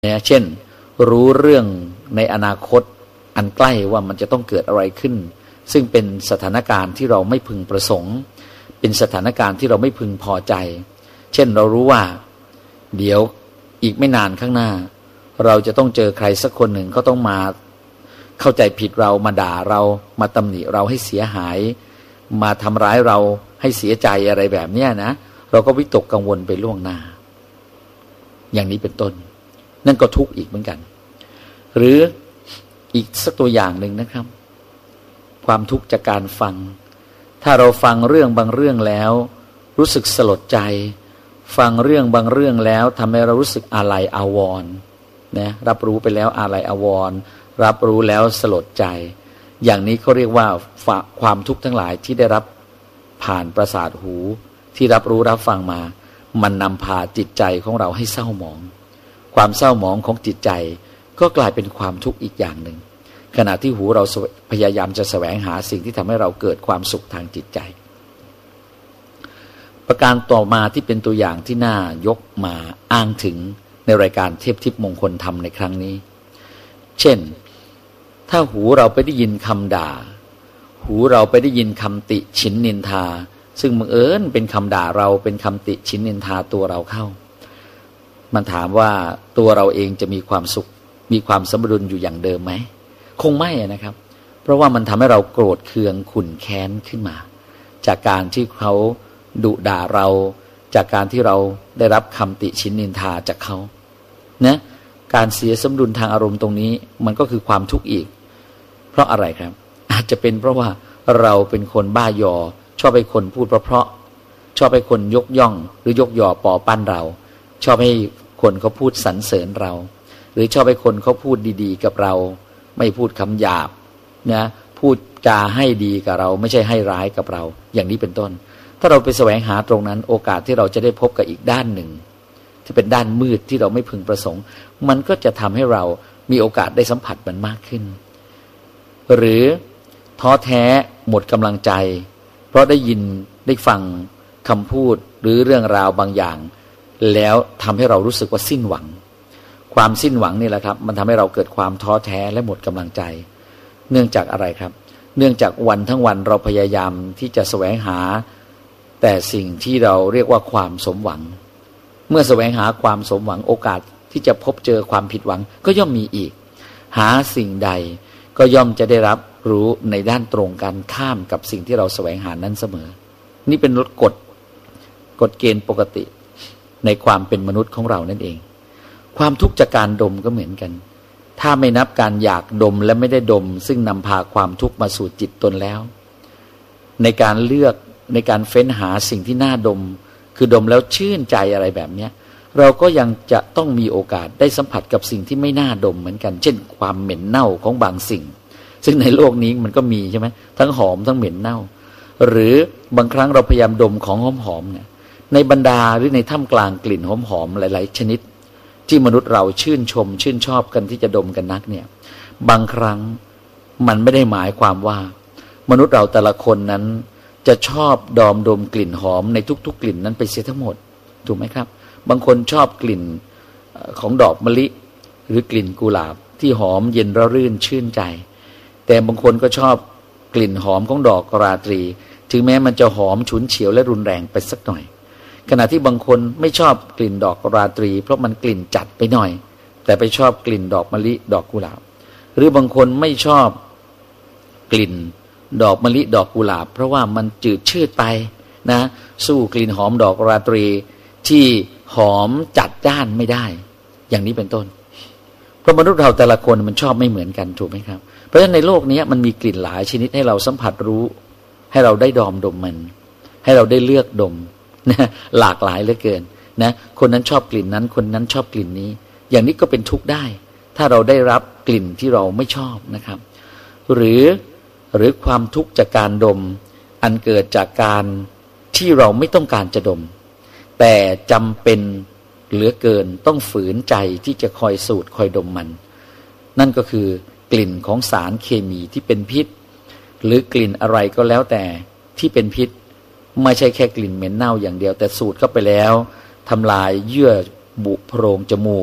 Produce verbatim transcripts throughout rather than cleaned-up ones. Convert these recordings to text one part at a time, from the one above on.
นะเช่นรู้เรื่องในอนาคตอันใกล้ว่ามันจะต้องเกิดอะไรขึ้นซึ่งเป็นสถานการณ์ที่เราไม่พึงประสงค์เป็นสถานการณ์ที่เราไม่พึงพอใจเช่นเรารู้ว่าเดี๋ยวอีกไม่นานข้างหน้าเราจะต้องเจอใครสักคนหนึ่งก็ต้องมาเข้าใจผิดเรามาด่าเรามาตำหนิเราให้เสียหายมาทำร้ายเราให้เสียใจอะไรแบบเนี้ยนะเราก็วิตกกังวลไปล่วงหน้าอย่างนี้เป็นต้นนั่นก็ทุกข์อีกเหมือนกันหรืออีกสักตัวอย่างหนึ่งนะครับความทุกข์จากการฟังถ้าเราฟังเรื่องบางเรื่องแล้วรู้สึกสลดใจฟังเรื่องบางเรื่องแล้วทำให้เรารู้สึกอาลัยอาวรณ์นะรับรู้ไปแล้วอาลัยอาวรณ์รับรู้แล้วสลดใจอย่างนี้เขาเรียกว่าความทุกข์ทั้งหลายที่ได้รับผ่านประสาทหูที่รับรู้รับฟังมามันนำพาจิตใจของเราให้เศร้าหมองความเศร้าหมองของจิตใจก็กลายเป็นความทุกข์อีกอย่างหนึ่งขณะที่หูเราพยายามจะแสวงหาสิ่งที่ทำให้เราเกิดความสุขทางจิตใจประการต่อมาที่เป็นตัวอย่างที่น่ายกมาอ้างถึงในรายการเทพทิพย์มงคลธรรมในครั้งนี้เช่นถ้าหูเราไปได้ยินคำด่าหูเราไปได้ยินคำติฉินนินทาซึ่งบังเอิญเป็นคำด่าเราเป็นคำติฉินนินทาตัวเราเข้ามันถามว่าตัวเราเองจะมีความสุขมีความสมดุลอยู่อย่างเดิมไหมคงไม่นะครับเพราะว่ามันทำให้เราโกรธเคืองขุ่นแค้นขึ้นมาจากการที่เขาดุด่าเราจากการที่เราได้รับคำติฉินนินทาจากเขานะการเสียสมดุลทางอารมณ์ตรงนี้มันก็คือความทุกข์อีกเพราะอะไรครับอาจจะเป็นเพราะว่าเราเป็นคนบ้ายอชอบให้คนพูดเพราะๆชอบให้คนยกย่องหรือยกยอปอปั้นเราชอบให้คนเขาพูดสรรเสริญเราหรือชอบให้คนเขาพูดดีๆกับเราไม่พูดคำหยาบนะพูดจาให้ดีกับเราไม่ใช่ให้ร้ายกับเราอย่างนี้เป็นต้นถ้าเราไปแสวงหาตรงนั้นโอกาสที่เราจะได้พบกับอีกด้านหนึ่งที่เป็นด้านมืดที่เราไม่พึงประสงค์มันก็จะทำให้เรามีโอกาสได้สัมผัสมันมากขึ้นหรือท้อแท้หมดกำลังใจเพราะได้ยินได้ฟังคำพูดหรือเรื่องราวบางอย่างแล้วทำให้เรารู้สึกว่าสิ้นหวังความสิ้นหวังนี่แหละครับมันทำให้เราเกิดความท้อแท้และหมดกำลังใจเนื่องจากอะไรครับเนื่องจากวันทั้งวันเราพยายามที่จะแสวงหาแต่สิ่งที่เราเรียกว่าความสมหวังเมื่อแสวงหาความสมหวังโอกาสที่จะพบเจอความผิดหวังก็ย่อมมีอีกหาสิ่งใดก็ย่อมจะได้รับรู้ในด้านตรงกันข้ามกับสิ่งที่เราแสวงหานั้นเสมอนี่เป็นกฎกฎเกณฑ์ปกติในความเป็นมนุษย์ของเรานั่นเองความทุกข์จากการดมก็เหมือนกันถ้าไม่นับการอยากดมและไม่ได้ดมซึ่งนำพาความทุกข์มาสู่จิตตนแล้วในการเลือกในการเฟ้นหาสิ่งที่น่าดมคือดมแล้วชื่นใจอะไรแบบนี้เราก็ยังจะต้องมีโอกาสได้สัมผัสกับสิ่งที่ไม่น่าดมเหมือนกันเช่นความเหม็นเน่าของบางสิ่งซึ่งในโลกนี้มันก็มีใช่ไหมทั้งหอมทั้งเหม็นเน่าหรือบางครั้งเราพยายามดมของหอมๆเนี่ยในบรรดาหรือในท่ามกลางกลิ่นหอมๆหลายๆชนิดที่มนุษย์เราชื่นชมชื่นชอบกันที่จะดมกันนักเนี่ยบางครั้งมันไม่ได้หมายความว่ามนุษย์เราแต่ละคนนั้นจะชอบดมดมกลิ่นหอมในทุกๆกลิ่นนั้นไปเสียทั้งหมดถูกไหมครับบางคนชอบกลิ่นของดอกมะลิหรือกลิ่นกุหลาบที่หอมเย็นระรื่นชื่นใจแต่บางคนก็ชอบกลิ่นหอมของดอกราตรีถึงแม้มันจะหอมฉุนเฉียวและรุนแรงไปสักหน่อยขณะที่บางคนไม่ชอบกลิ่นดอกราตรีเพราะมันกลิ่นจัดไปหน่อยแต่ไปชอบกลิ่นดอกมะลิดอกกุหลาบหรือบางคนไม่ชอบกลิ่นดอกมะลิดอกกุหลาบเพราะว่ามันจืดชืดไปนะสู้กลิ่นหอมดอกราตรีที่หอมจัดจ้านไม่ได้อย่างนี้เป็นต้นเพราะมนุษย์เราแต่ละคนมันชอบไม่เหมือนกันถูกไหมครับเพราะฉะนั้นในโลกนี้มันมีกลิ่นหลายชนิดให้เราสัมผัสรู้ให้เราได้ดมดมมันให้เราได้เลือกดมนะหลากหลายเหลือเกินนะคนนั้นชอบกลิ่นนั้นคนนั้นชอบกลิ่นนี้อย่างนี้ก็เป็นทุกข์ได้ถ้าเราได้รับกลิ่นที่เราไม่ชอบนะครับหรือหรือความทุกข์จากการดมอันเกิดจากการที่เราไม่ต้องการจะดมแต่จำเป็นเหลือเกินต้องฝืนใจที่จะคอยสูดคอยดมมันนั่นก็คือกลิ่นของสารเคมีที่เป็นพิษหรือกลิ่นอะไรก็แล้วแต่ที่เป็นพิษไม่ใช่แค่กลิ่นเหม็นเน่าอย่างเดียวแต่สูดเข้าไปแล้วทำลายเยื่อบุโพรงจมูก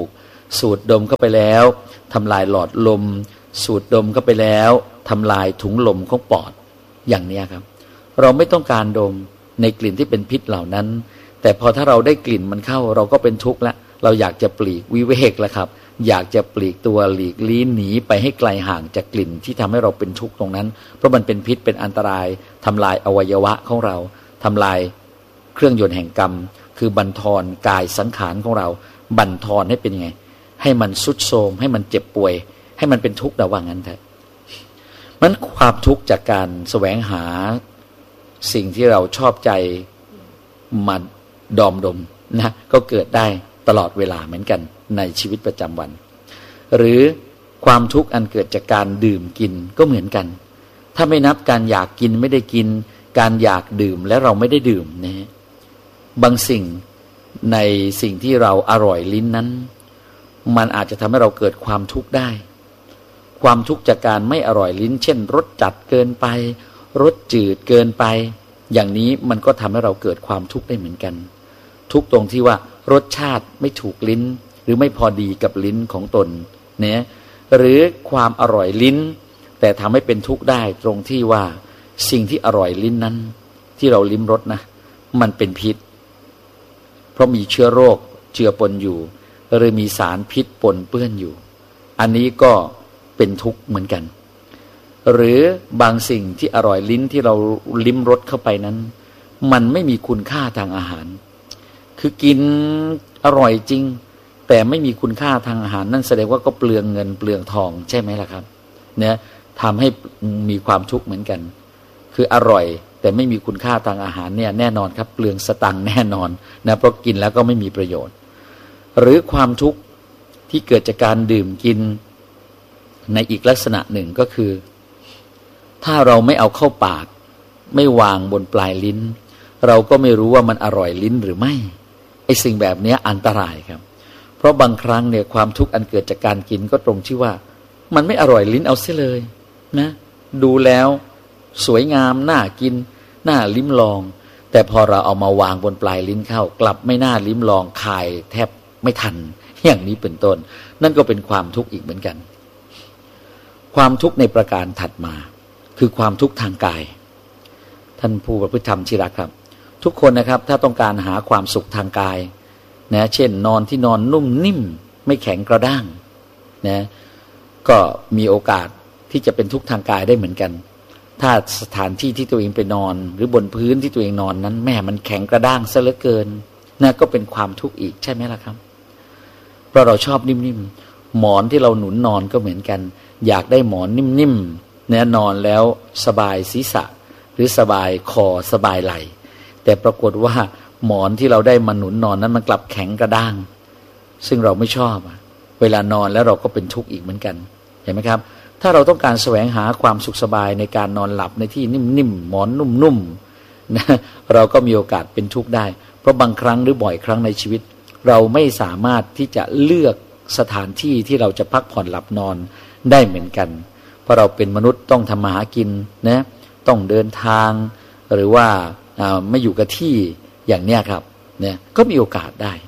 สูดดมเข้าไปแล้วทำลายหลอดลมสูดดมเข้าไปแล้วทำลายถุงลมของปอดอย่างนี้ครับเราไม่ต้องการดมในกลิ่นที่เป็นพิษเหล่านั้นแต่พอถ้าเราได้กลิ่นมันเข้าเราก็เป็นทุกข์ละเราอยากจะปลีกวิเวกแล้วครับอยากจะปลีกตัวหลีกลี้หนีไปให้ไกลห่างจากกลิ่นที่ทำให้เราเป็นทุกข์ตรงนั้นเพราะมันเป็นพิษเป็นอันตรายทำลายอวัยวะของเราทำลายเครื่องยนต์แห่งกรรมคือบั่นทอนกายสังขารของเราบั่นทอนให้เป็นไงให้มันทรุดโทรมให้มันเจ็บป่วยให้มันเป็นทุกข์ระหว่างนั้นแท้มันความทุกข์จากการแสวงหาสิ่งที่เราชอบใจมาดอมดมนะก็เกิดได้ตลอดเวลาเหมือนกันในชีวิตประจำวันหรือความทุกข์อันเกิดจากการดื่มกินก็เหมือนกันถ้าไม่นับการอยากกินไม่ได้กินการอยากดื่มและเราไม่ได้ดื่มนะบางสิ่งในสิ่งที่เราอร่อยลิ้นนั้นมันอาจจะทำให้เราเกิดความทุกข์ได้ความทุกข์จากการไม่อร่อยลิ้นเช่นรสจัดเกินไปรสจืดเกินไปอย่างนี้มันก็ทำให้เราเกิดความทุกข์ได้เหมือนกันทุกตรงที่ว่ารสชาติไม่ถูกลิ้นหรือไม่พอดีกับลิ้นของตนเนี่ยหรือความอร่อยลิ้นแต่ทำให้เป็นทุกข์ได้ตรงที่ว่าสิ่งที่อร่อยลิ้นนั้นที่เราลิ้มรสนะมันเป็นพิษเพราะมีเชื้อโรคเจือปนอยู่หรือมีสารพิษปนเปื้อนอยู่อันนี้ก็เป็นทุกข์เหมือนกันหรือบางสิ่งที่อร่อยลิ้นที่เราลิ้มรสเข้าไปนั้นมันไม่มีคุณค่าทางอาหารคือกินอร่อยจริงแต่ไม่มีคุณค่าทางอาหารนั่นแสดงว่าก็เปลืองเงินเปลืองทองใช่ไหมล่ะครับเนี่ยทำให้มีความทุกข์เหมือนกันคืออร่อยแต่ไม่มีคุณค่าทางอาหารเนี่ยแน่นอนครับเปลืองสตังค์แน่นอนนะเพราะกินแล้วก็ไม่มีประโยชน์หรือความทุกข์ที่เกิดจากการดื่มกินในอีกลักษณะหนึ่งก็คือถ้าเราไม่เอาเข้าปากไม่วางบนปลายลิ้นเราก็ไม่รู้ว่ามันอร่อยลิ้นหรือไม่ไอ้สิ่งแบบนี้อันตรายครับเพราะบางครั้งเนี่ยความทุกข์อันเกิดจากการกินก็ตรงที่ว่ามันไม่อร่อยลิ้นเอาเสียเลยนะดูแล้วสวยงามน่ากินน่าลิ้มลองแต่พอเราเอามาวางบนปลายลิ้นเข้ากลับไม่น่าลิ้มลองคายแทบไม่ทันอย่างนี้เป็นต้นนั่นก็เป็นความทุกข์อีกเหมือนกันความทุกข์ในประการถัดมาคือความทุกข์ทางกายท่านผู้ประพฤติธรรมที่รักครับทุกคนนะครับถ้าต้องการหาความสุขทางกายนะเช่นนอนที่นอนนุ่มนิ่มไม่แข็งกระด้างนะก็มีโอกาสที่จะเป็นทุกข์ทางกายได้เหมือนกันถ้าสถานที่ที่ตัวเองไปนอนหรือบนพื้นที่ตัวเองนอนนั้นแม่มันแข็งกระด้างซะเหลือเกินนะก็เป็นความทุกข์อีกใช่ไหมล่ะครับเพราะเราชอบนิ่มๆหมอนที่เราหนุนนอนก็เหมือนกันอยากได้หมอนนิ่มๆแน่นอนแล้วสบายศีรษะหรือสบายคอสบายไหล่แต่ปรากฏว่าหมอนที่เราได้มาหนุนนอนนั้นมันกลับแข็งกระด้างซึ่งเราไม่ชอบเวลานอนแล้วเราก็เป็นทุกข์อีกเหมือนกันเห็นไหมครับถ้าเราต้องการแสวงหาความสุขสบายในการนอนหลับในที่นิ่มๆหมอนนุ่มๆนะเราก็มีโอกาสเป็นทุกข์ได้เพราะบางครั้งหรือบ่อยครั้งในชีวิตเราไม่สามารถที่จะเลือกสถานที่ที่เราจะพักผ่อนหลับนอนได้เหมือนกันเพราะเราเป็นมนุษย์ต้องทำมาหากินนะต้องเดินทางหรือว่าไม่อยู่กับที่อย่างเนี้ยครับเนี่ยก็มีโอกาสได้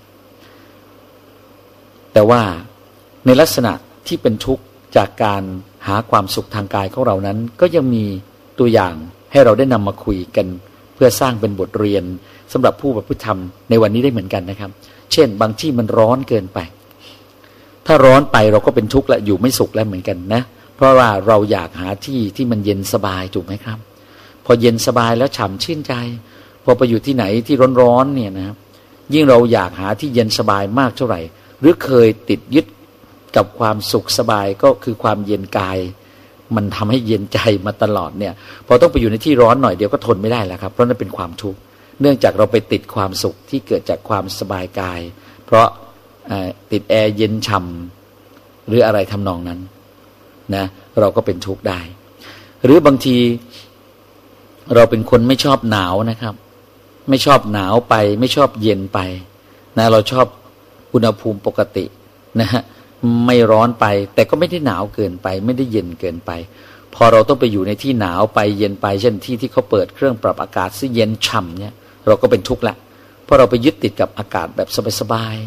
แต่ว่าในลักษณะที่เป็นทุกข์จากการหาความสุขทางกายของเรานั้นก็ยังมีตัวอย่างให้เราได้นำมาคุยกันเพื่อสร้างเป็นบทเรียนสำหรับผู้ประพฤติธรรมในวันนี้ได้เหมือนกันนะครับเช่นบางที่มันร้อนเกินไปถ้าร้อนไปเราก็เป็นทุกข์และอยู่ไม่สุขแล้วเหมือนกันนะเพราะว่าเราอยากหาที่ที่มันเย็นสบายถูกไหมครับพอเย็นสบายแล้วฉ่ำชื่นใจพอไปอยู่ที่ไหนที่ร้อนๆเนี่ยนะครับยิ่งเราอยากหาที่เย็นสบายมากเท่าไหร่หรือเคยติดยึดกับความสุขสบายก็คือความเย็นกายมันทำให้เย็นใจมาตลอดเนี่ยพอต้องไปอยู่ในที่ร้อนหน่อยเดียวก็ทนไม่ได้แล้วครับเพราะนั่นเป็นความทุกข์เนื่องจากเราไปติดความสุขที่เกิดจากความสบายกายเพราะติดแอร์เย็นฉ่ำหรืออะไรทำนองนั้นนะเราก็เป็นทุกข์ได้หรือบางทีเราเป็นคนไม่ชอบหนาวนะครับไม่ชอบหนาวไปไม่ชอบเย็นไปนะเราชอบอุณหภูมิปกตินะฮะไม่ร้อนไปแต่ก็ไม่ได้หนาวเกินไปไม่ได้เย็นเกินไปพอเราต้องไปอยู่ในที่หนาวไปเย็นไปเช่นที่ที่เขาเปิดเครื่องปรับอากาศซึ่งเย็นฉ่ำเนี่ยเราก็เป็นทุกข์ละเพราะเราไปยึดติดกับอากาศแบบสบายๆ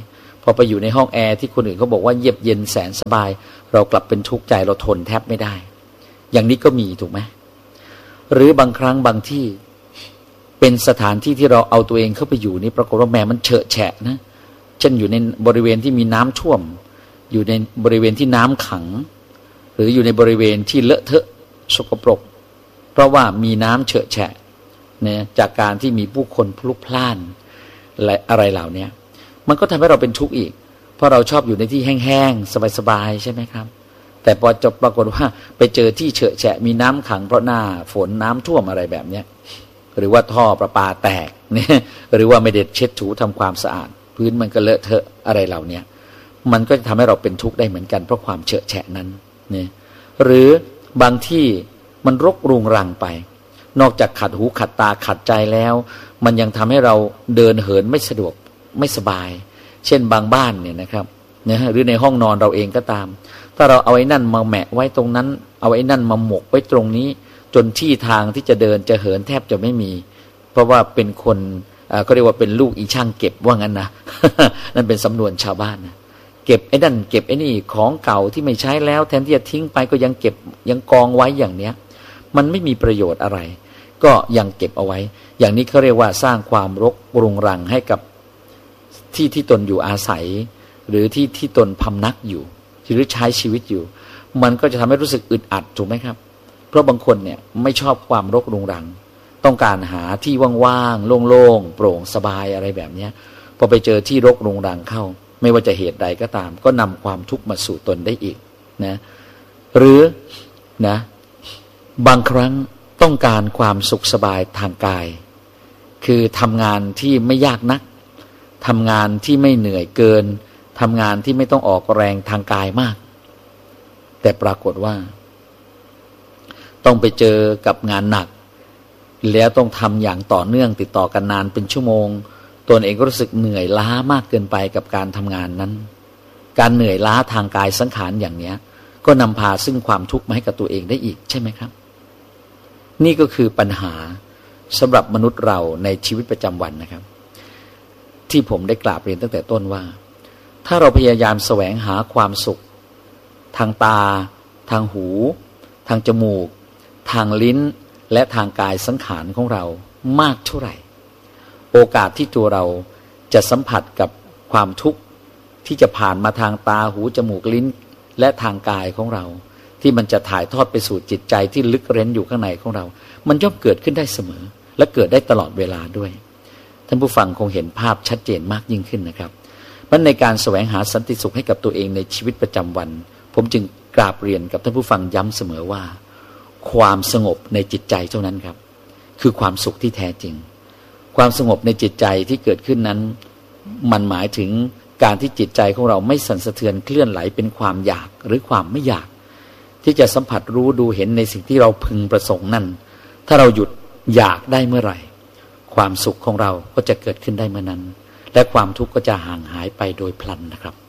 พอไปอยู่ในห้องแอร์ที่คนอื่นเขาบอกว่าเยือกเย็นแสนสบายเรากลับเป็นทุกข์ใจเราทนแทบไม่ได้อย่างนี้ก็มีถูกไหมหรือบางครั้งบางที่เป็นสถานที่ที่เราเอาตัวเองเข้าไปอยู่นี่ปรากฏว่าแม่มันเฉอะแฉะนะเช่นอยู่ในบริเวณที่มีน้ำท่วมอยู่ในบริเวณที่น้ำขังหรืออยู่ในบริเวณที่เลอะเทอะสกปรกเพราะว่ามีน้ำเฉอะแฉะเนี่ยจากการที่มีผู้คนพลุกพล่านและอะไรเหล่านี้มันก็ทำให้เราเป็นทุกข์อีกเพราะเราชอบอยู่ในที่แห้งๆสบายๆใช่ไหมครับแต่พอจบปรากฏว่าไปเจอที่เฉอะแฉะมีน้ำขังเพราะหน้าฝนน้ำท่วมอะไรแบบเนี้ยหรือว่าท่อประปาแตกเนี่ยหรือว่าไม่ได้เช็ดถูทำความสะอาดพื้นมันก็เลอะเทอะอะไรเหล่านี้มันก็จะทำให้เราเป็นทุกข์ได้เหมือนกันเพราะความเฉอะแฉะนั้นเนี่ยหรือบางที่มันรกรุงรังไปนอกจากขัดหูขัดตาขัดใจแล้วมันยังทำให้เราเดินเหินไม่สะดวกไม่สบายเช่นบางบ้านเนี่ยนะครับนะหรือในห้องนอนเราเองก็ตามถ้าเราเอาไอ้นั่นมาแหมะไว้ตรงนั้นเอาไอ้นั่นมาหมกไว้ตรงนี้จนที่ทางที่จะเดินจะเหินแทบจะไม่มีเพราะว่าเป็นคนก็เรียกว่าเป็นลูกอีช่างเก็บว่างั้นนะ นั่นเป็นสำนวนชาวบ้านนะเก็บไอ้นั่นเก็บไอ้นี่ของเก่าที่ไม่ใช้แล้วแทนที่จะทิ้งไปก็ยังเก็บยังกองไว้อย่างเนี้ยมันไม่มีประโยชน์อะไรก็ยังเก็บเอาไว้อย่างนี้เขาเรียกว่าสร้างความรกรุงรังให้กับที่ที่ตนอยู่อาศัยหรือที่ที่ตนพำนักอยู่หรือใช้ชีวิตอยู่มันก็จะทำให้รู้สึกอึดอัดถูกไหมครับเพราะบางคนเนี่ยไม่ชอบความรกรุงรังต้องการหาที่ว่างๆโล่งๆโปร่งสบายอะไรแบบนี้พอไปเจอที่รกรุงรังเข้าไม่ว่าจะเหตุใดก็ตามก็นำความทุกข์มาสู่ตนได้อีกนะหรือนะบางครั้งต้องการความสุขสบายทางกายคือทำงานที่ไม่ยากนักทำงานที่ไม่เหนื่อยเกินทำงานที่ไม่ต้องออกแรงทางกายมากแต่ปรากฏว่าต้องไปเจอกับงานหนักแล้วต้องทำอย่างต่อเนื่องติดต่อกันนานเป็นชั่วโมงตนเองก็รู้สึกเหนื่อยล้ามากเกินไปกับการทำงานนั้นการเหนื่อยล้าทางกายสังขารอย่างเนี้ยก็นำพาซึ่งความทุกข์มาให้กับตัวเองได้อีกใช่ไหมครับนี่ก็คือปัญหาสำหรับมนุษย์เราในชีวิตประจำวันนะครับที่ผมได้กราบเรียนตั้งแต่ต้นว่าถ้าเราพยายามแสวงหาความสุขทางตาทางหูทางจมูกทางลิ้นและทางกายสังขารของเรามากเท่าไหร่โอกาสที่ตัวเราจะสัมผัสกับความทุกข์ที่จะผ่านมาทางตาหูจมูกลิ้นและทางกายของเราที่มันจะถ่ายทอดไปสู่จิตใจที่ลึกเร้นอยู่ข้างในของเรามันย่อมเกิดขึ้นได้เสมอและเกิดได้ตลอดเวลาด้วยท่านผู้ฟังคงเห็นภาพชัดเจนมากยิ่งขึ้นนะครับเพราะในการแสวงหาสันติสุขให้กับตัวเองในชีวิตประจำวันผมจึงกราบเรียนกับท่านผู้ฟังย้ำเสมอว่าความสงบในจิตใจเท่านั้นครับคือความสุขที่แท้จริงความสงบในจิตใจที่เกิดขึ้นนั้นมันหมายถึงการที่จิตใจของเราไม่สั่นสะเทือนเคลื่อนไหลเป็นความอยากหรือความไม่อยากที่จะสัมผัสรู้ดูเห็นในสิ่งที่เราพึงประสงค์นั้นถ้าเราหยุดอยากได้เมื่อไหร่ความสุขของเราก็จะเกิดขึ้นได้เมื่อนั้นและความทุกข์ก็จะห่างหายไปโดยพลันนะครับ